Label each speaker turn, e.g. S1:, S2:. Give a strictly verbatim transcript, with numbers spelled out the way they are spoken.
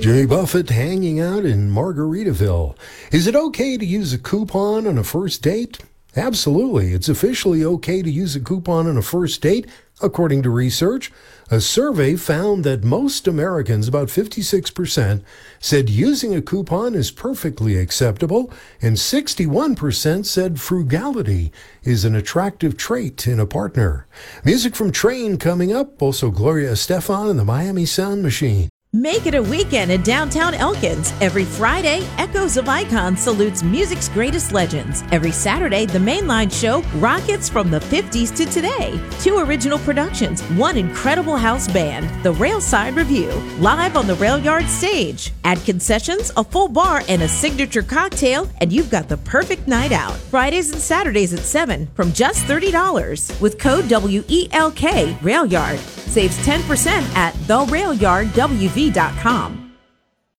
S1: Jimmy Buffett hanging out in Margaritaville. Is it okay to use a coupon on a first date? Absolutely. It's officially okay to use a coupon on a first date, according to research. A survey found that most Americans, about fifty-six percent, said using a coupon is perfectly acceptable, and sixty-one percent said frugality is an attractive trait in a partner. Music from Train coming up, also Gloria Estefan and the Miami Sound Machine.
S2: Make it a weekend in downtown Elkins. Every Friday, Echoes of Icon salutes music's greatest legends. Every Saturday, the Mainline Show rockets from the fifties to today. Two original productions, one incredible house band, the Railside Review, live on the Rail Yard stage. Add concessions, a full bar, and a signature cocktail, and you've got the perfect night out. Fridays and Saturdays at seven from just thirty dollars. With code W E L K, Rail Yard. Saves ten percent at the rail yard w v dot com.